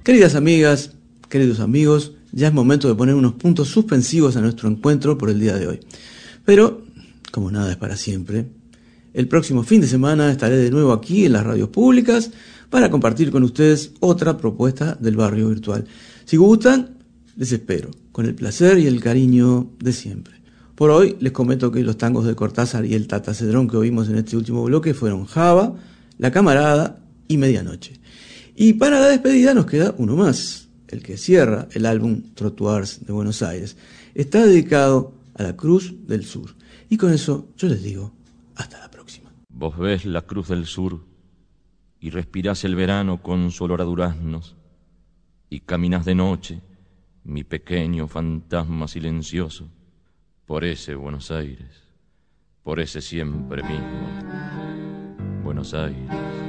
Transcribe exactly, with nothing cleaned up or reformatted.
Queridas amigas, queridos amigos, ya es momento de poner unos puntos suspensivos a nuestro encuentro por el día de hoy. Pero, como nada es para siempre, el próximo fin de semana estaré de nuevo aquí en las radios públicas para compartir con ustedes otra propuesta del barrio virtual. Si gustan, les espero, con el placer y el cariño de siempre. Por hoy les comento que los tangos de Cortázar y el Tata Cedrón que oímos en este último bloque fueron Java, La Camarada y Medianoche. Y para la despedida nos queda uno más, el que cierra el álbum Trottoirs de Buenos Aires. Está dedicado a la Cruz del Sur. Y con eso yo les digo, hasta la próxima. Vos ves la Cruz del Sur y respirás el verano con su olor a duraznos y caminas de noche, mi pequeño fantasma silencioso, por ese Buenos Aires, por ese siempre mismo Buenos Aires.